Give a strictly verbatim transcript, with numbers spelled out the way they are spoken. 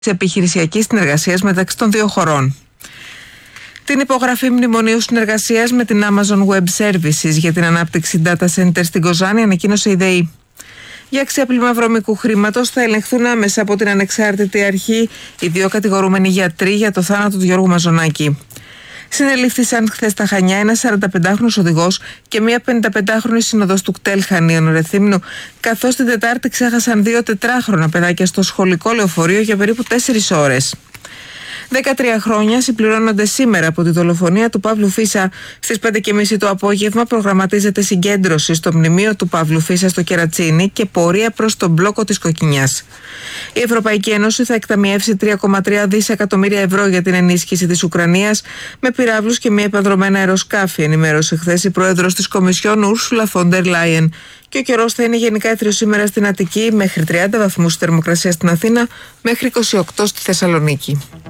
επιχειρησιακής συνεργασίας μεταξύ των δύο χωρών. Την υπογραφή μνημονίου συνεργασίας με την Amazon Web Services για την ανάπτυξη data center στην Κοζάνη ανακοίνωσε η ΔΕΗ. Για ξέπλυμα βρώμικου χρήματος θα ελεγχθούν άμεσα από την ανεξάρτητη αρχή οι δύο κατηγορούμενοι γιατροί για το θάνατο του Γιώργου Μαζονάκη. Συνελήφθησαν χθες στα Χανιά ένας σαρανταπεντάχρονος οδηγός και μία πενηνταπεντάχρονη συνοδός του κτέλ Χανίων Ρεθύμνου, καθώς την Τετάρτη ξέχασαν δύο τετράχρονα παιδάκια στο σχολικό λεωφορείο για περίπου τέσσερις ώρες. δεκατρία χρόνια συμπληρώνονται σήμερα από τη δολοφονία του Παύλου Φίσα. Στις πέντε και μισή το απόγευμα προγραμματίζεται συγκέντρωση στο μνημείο του Παύλου Φίσα στο Κερατσίνι και πορεία προς τον μπλόκο της Κοκκινιάς. Η Ευρωπαϊκή Ένωση θα εκταμιεύσει τρία κόμμα τρία δισεκατομμύρια ευρώ για την ενίσχυση της Ουκρανίας με πυράβλους και μη επανδρομένα αεροσκάφη, ενημέρωσε χθες η πρόεδρος της Κομισιόν Ούρσουλα φον ντερ Λάιεν. Και ο καιρός θα είναι γενικά αίθριος σήμερα στην Αττική, μέχρι τριάντα βαθμούς θερμοκρασία στην Αθήνα, μέχρι είκοσι οκτώ στη Θεσσαλονίκη.